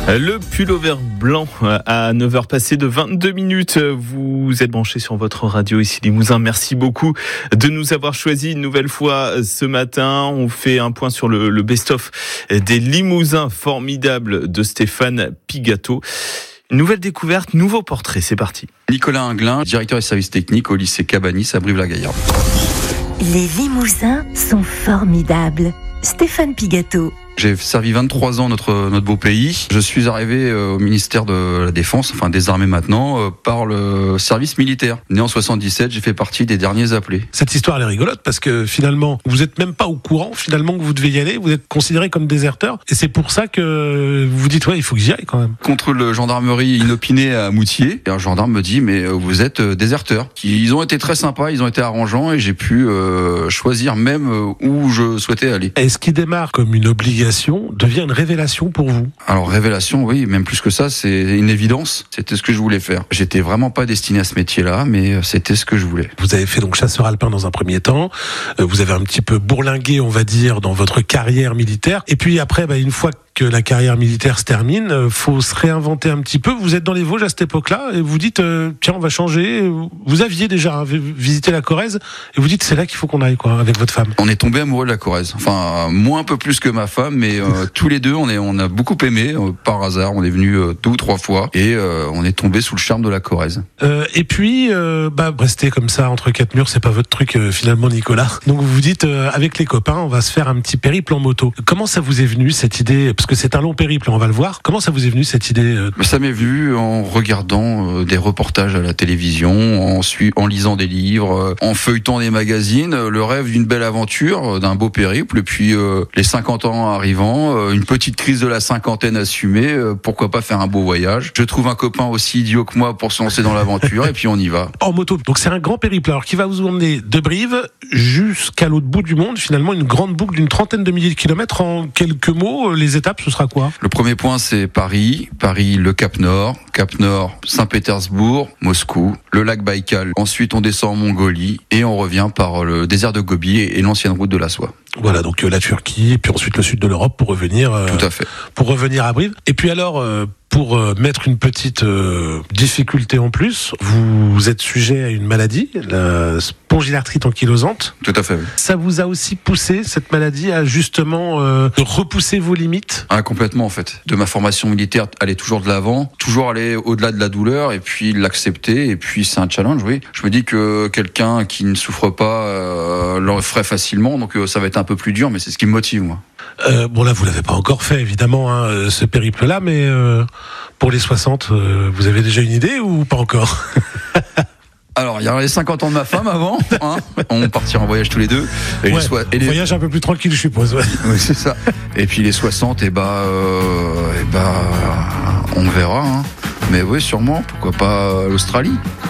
Le pullover blanc à 9h passées de 22 minutes. Vous êtes branchés sur votre radio ici Limousin. Merci beaucoup de nous avoir choisis une nouvelle fois ce matin. On fait un point sur le best-of des Limousins formidables de Stéphane Pigateau. Nouvelle découverte, nouveau portrait, c'est parti. Nicolas Inglin, directeur des services techniques au lycée Cabanis à Brive-la-Gaillarde. Les Limousins sont formidables. Stéphane Pigateau. J'ai servi 23 ans notre beau pays. Je suis arrivé au ministère de la Défense, enfin des Armées maintenant, par le service militaire. Né en 77, j'ai fait partie des derniers appelés. Cette histoire elle est rigolote parce que finalement, vous êtes même pas au courant finalement que vous devez y aller. Vous êtes considéré comme déserteur et c'est pour ça que vous vous dites ouais, il faut que j'y aille quand même. Contre le gendarmerie inopinée à Moutier, et un gendarme me dit mais vous êtes déserteur. Ils ont été très sympas, ils ont été arrangeants et j'ai pu choisir même où je souhaitais aller. Et ce qui démarre comme une obligation devient une révélation pour vous. Alors révélation, oui, même plus que ça, c'est une évidence. C'était ce que je voulais faire. J'étais vraiment pas destiné à ce métier-là, mais c'était ce que je voulais. Vous avez fait donc chasseur alpin dans un premier temps. Vous avez un petit peu bourlingué, on va dire, dans votre carrière militaire. Et puis après, une fois que la carrière militaire se termine, faut se réinventer un petit peu. Vous êtes dans les Vosges à cette époque-là et vous dites tiens, on va changer. Vous aviez déjà visité la Corrèze et vous dites c'est là qu'il faut qu'on aille quoi avec votre femme. On est tombé amoureux de la Corrèze. Enfin, moi un peu plus que ma femme, mais tous les deux on a beaucoup aimé. Par hasard, on est venus 2 ou 3 fois et on est tombé sous le charme de la Corrèze. Et puis rester comme ça entre 4 murs, c'est pas votre truc finalement, Nicolas. Donc vous vous dites avec les copains, on va se faire un petit périple en moto. Comment ça vous est venu cette idée? Parce que c'est un long périple, on va le voir. Comment ça vous est venu cette idée? Ça m'est venu en regardant des reportages à la télévision, en lisant des livres, en feuilletant des magazines, le rêve d'une belle aventure, d'un beau périple, et puis les 50 ans arrivant, une petite crise de la cinquantaine assumée, pourquoi pas faire un beau voyage. Je trouve un copain aussi idiot que moi pour se lancer dans l'aventure, et puis on y va. En moto, donc c'est un grand périple, alors qui va vous emmener de Brive jusqu'à l'autre bout du monde, finalement une grande boucle d'une 30aine de milliers de kilomètres. En quelques mots, les étapes, ce sera quoi? Le premier point, c'est Paris, le Cap Nord, Saint-Pétersbourg, Moscou, le lac Baïkal. Ensuite, on descend en Mongolie et on revient par le désert de Gobi et l'ancienne route de la soie. Voilà, donc la Turquie, et puis ensuite le sud de l'Europe pour revenir. Tout à fait. Pour revenir à Brive. Et puis alors, pour mettre une petite difficulté en plus, vous êtes sujet à une maladie, la spondylarthrite ankylosante. Tout à fait. Oui. Ça vous a aussi poussé, cette maladie, à justement repousser vos limites? Complètement en fait. De ma formation militaire, aller toujours de l'avant, toujours aller au-delà de la douleur et puis l'accepter. Et puis c'est un challenge, oui. Je me dis que quelqu'un qui ne souffre pas le ferait facilement, donc ça va être un peu plus dur, mais c'est ce qui me motive moi. Bon là, vous l'avez pas encore fait évidemment, ce périple-là, mais pour les 60, vous avez déjà une idée ou pas encore? Alors, il y aura les 50 ans de ma femme avant, on partira en voyage tous les deux. Et les voyage un peu plus tranquille, je suppose. Ouais. Oui, c'est ça. Et puis les 60, on verra. Mais oui, sûrement, pourquoi pas l'Australie.